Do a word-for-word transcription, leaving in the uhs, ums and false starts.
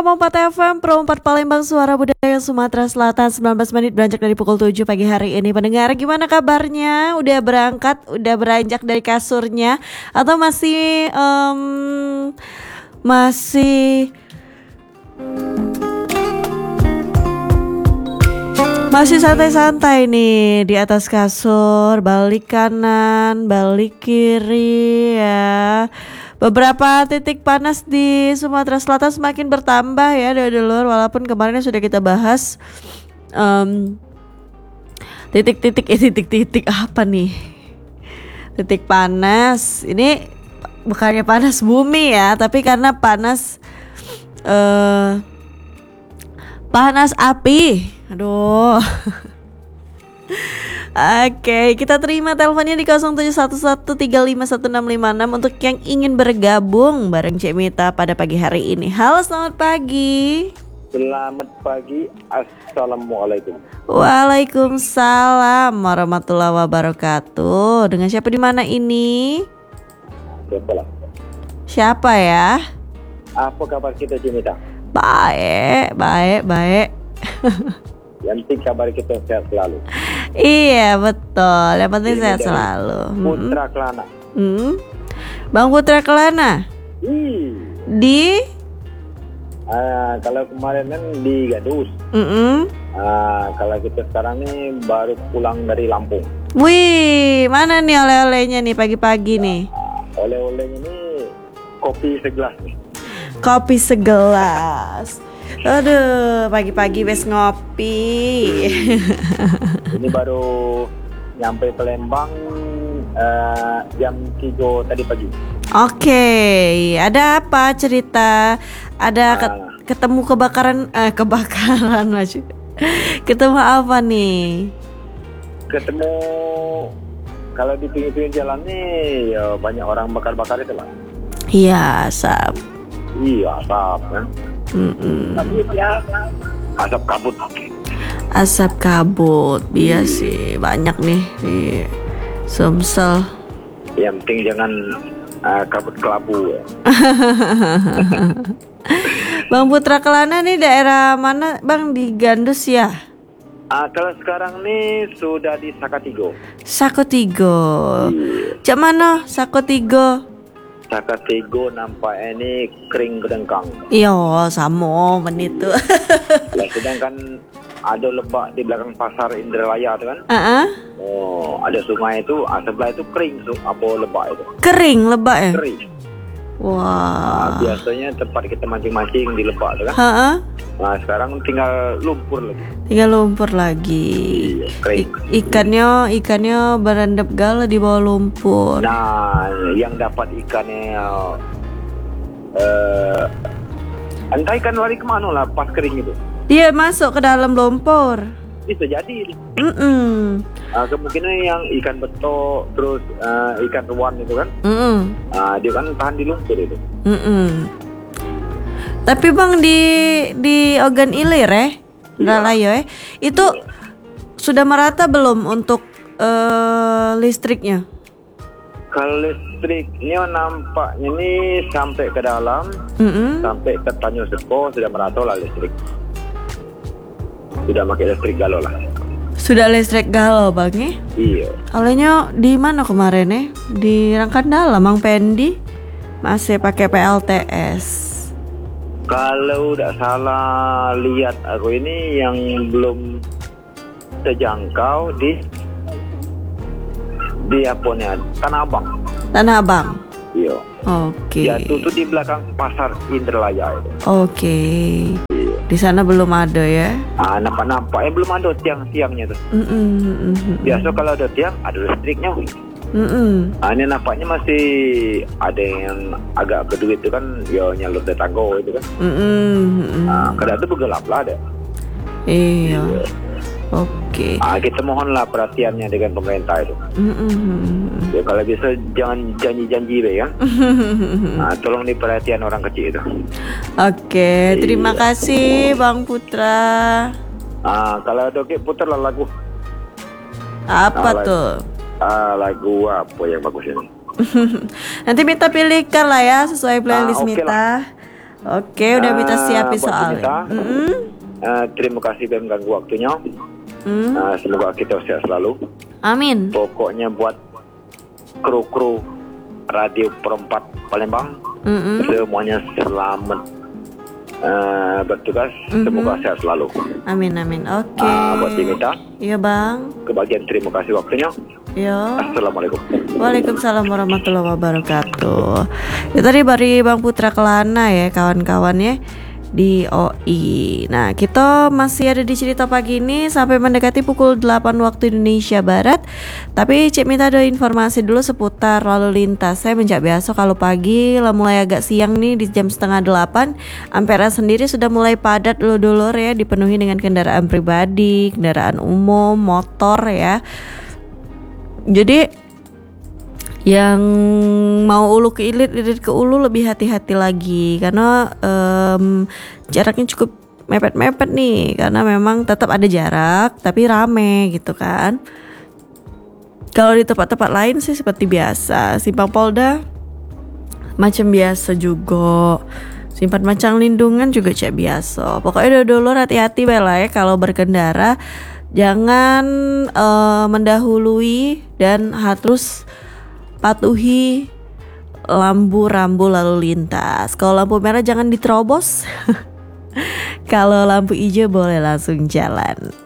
empat F M Pro empat Palembang, suara budaya Sumatera Selatan. Sembilan belas menit beranjak dari pukul tujuh pagi hari ini. Pendengar, gimana kabarnya? Udah berangkat, udah beranjak dari kasurnya, atau masih um, Masih Masih santai-santai nih di atas kasur, balik kanan, balik kiri ya. Beberapa titik panas di Sumatera Selatan semakin bertambah ya, dulur, walaupun kemarin sudah kita bahas um, titik-titik eh titik-titik apa nih? Titik panas. Ini bukannya panas bumi ya, tapi karena panas uh, panas api. Aduh. Oke, kita terima teleponnya di nol tujuh satu satu tiga lima satu enam lima enam untuk yang ingin bergabung bareng Cik Mita pada pagi hari ini. Halo, selamat pagi. Selamat pagi. Assalamualaikum. Waalaikumsalam warahmatullahi wabarakatuh. Dengan siapa di mana ini? Siapa? Siapa ya? Apa kabar kita, Cik Mita? Baik, baik, baik. Yang penting kabar kita sehat selalu. Iya, betul. Yang penting Ini sehat dari selalu. Putra Kelana. Hmm. Bang Putra Kelana. Ih. Di Ah, kalau kemarin kan di Gadus. Mm-mm. Ah, kalau kita sekarang nih baru pulang dari Lampung. Wih, mana nih oleh-olehnya nih pagi-pagi nih? Ah, oleh-olehnya nih kopi segelas nih. Kopi segelas. Aduh, pagi-pagi wes ngopi. Ini baru nyampe Palembang uh, jam tiga tadi pagi. Oke, ada apa cerita? Ada ke- ketemu kebakaran eh kebakaran masih. Ketemu apa nih? Ketemu kalau di pinggir-pinggir jalan nih ya banyak orang bakar-bakar itu lah. Iya, asap. Iya, asap kan. Mm-mm. Asap kabut. Asap kabut, biasa sih banyak nih di Sumsel. Yang penting jangan uh, kabut kelabu ya. Bang Putra Kelana nih daerah mana Bang, di Gandus ya? Uh, kalau sekarang nih sudah di Sakatigo. Sakotigo. Cak mana Sakotigo? Sakatigo nampak ini kering gedengkang. Iya, sama menit tuh. Ya, sedangkan ada lebak di belakang pasar Indralaya tu kan. Uh-uh. Oh, ada sungai itu, ah, sebelah itu kering su, apa lebak itu. Kering lebak ya? Kering. Wah. Ah, biasanya tempat kita mancing-mancing di lebak tu kan. Ha-ha. Nah, sekarang tinggal lumpur lagi. Tinggal lumpur lagi. Iya, kering. I- ikannya ikannya berendap gala di bawah lumpur. Nah, yang dapat ikannya uh, entah ikan lari kemana lah pas kering itu. Dia masuk ke dalam lumpur. Bisa jadi. Mm-mm. Uh, kemungkinan yang ikan betok terus uh, ikan ruan itu kan, Mm-mm. uh, dia kan tahan di lumpur itu. Mm-mm. Tapi Bang, di di Ogan Ilir eh, Indralaya eh, itu sudah merata belum untuk uh, listriknya? Kalau listriknya nampaknya nih sampai ke dalam, Mm-mm. sampai ke Tanjung Sepo sudah merata lah listrik. Sudah pakai listrik galau lah. Sudah listrik galau Bang eh? Iya. Olehnya di mana kemarin eh? Di Rangkandala, Mang Pendi masih pakai P L T S. Kalau tidak salah lihat aku ini yang belum terjangkau di di apa nih, Tanah Abang. Tanah Abang. Iya. Oke. Ya itu tuh di belakang pasar Indralaya itu. Oke. Di sana belum ada ya? Ah, nampak-nampak eh belum ada tiang-tiangnya tuh. Mm-mm. Biasa kalau ada tiang ada listriknya. Mm-mm. Ah, ini nampaknya masih ada yang agak kedua itu kan ya nyalur tetangga itu kan. Mm-mm. Ah, kadang itu bergelap lah ada. Iya. Oke. Ah, kita mohonlah perhatiannya dengan pemerintah itu. Mm-mm. Ya, kalau bisa jangan janji-janji deh ya. Nah, tolong diperhatian orang kecil itu. Oke, terima Iya. kasih Bang Putra. Ah, kalau ada oke putar lah lagu. Apa Ah, lagu. tuh? Ah, lagu apa yang bagus ini? Nanti Mita pilihkan lah ya sesuai playlist Ah, oke Mita. lah. Oke, udah Mita siap buat soalnya. Mita, Mm-mm. uh, terima kasih sudah mengganggu waktunya. Mm. Uh, semoga kita sehat selalu. Amin. Pokoknya buat kru-kru Radio Perempat Palembang, Mm-mm. semuanya selamat uh, bertugas. Mhm. Semoga sehat selalu. Amin amin. Oke. Uh, buat Dimita, Iya bang. kebagian terima kasih waktunya. Yo. Assalamualaikum. Waalaikumsalam warahmatullahi wabarakatuh. Itu tadi dari Bang Putra Kelana ya kawan-kawannya di O I. Nah kita masih ada di cerita pagi ini sampai mendekati pukul delapan waktu Indonesia Barat. Tapi Cik minta ada informasi dulu seputar lalu lintas. Saya menjak biasa kalau pagi lah mulai agak siang nih di jam setengah delapan, Ampera sendiri sudah mulai padat dulu-dulu ya, dipenuhi dengan kendaraan pribadi, kendaraan umum, motor ya. Jadi yang mau ulu ke ilit, ilit ke ulu lebih hati-hati lagi karena um, jaraknya cukup mepet-mepet nih, karena memang tetap ada jarak tapi rame gitu kan. Kalau di tempat-tempat lain sih seperti biasa, Simpang Polda macam biasa juga, Simpan Macang Lindungan juga cek biasa. Pokoknya dulu hati-hati lah ya kalau berkendara. Jangan uh, mendahului dan harus patuhi lampu-rambu lalu lintas. Kalau lampu merah jangan diterobos. Kalau lampu hijau boleh langsung jalan.